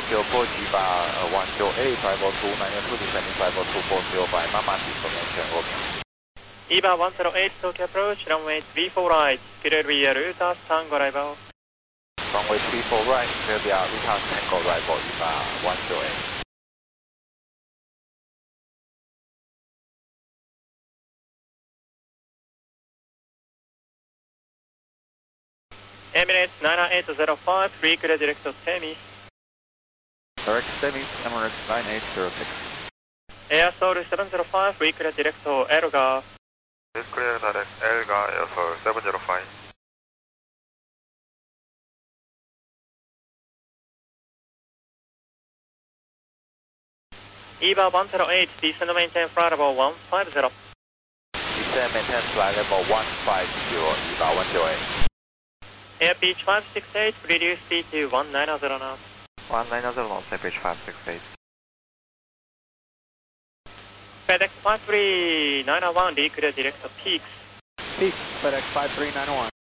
Port EVA 108, 502, 902, descending 502, 405, Mama information, over. EVA 108, Tokyo approach, runway 34 right, clear via Rutas, Tango arrival. Runway 34 right, clear via Rutas, Tango arrival, EVA 108. Emirates 9805, free clear direct to Temis. Direct Temis, Emirates 9806. Air Seoul 705, free clear direct to Elgar. This clear direct Elgar, Air Seoul 705. EVA 108, descend maintain flight level 150. Descend maintain flight level 150, EVA 108. Airbeach 568, reduce speed to 190 knots. 190 knots, Airbeach 568. FedEx 53901, declear direct to Peaks. Peaks, FedEx 53901.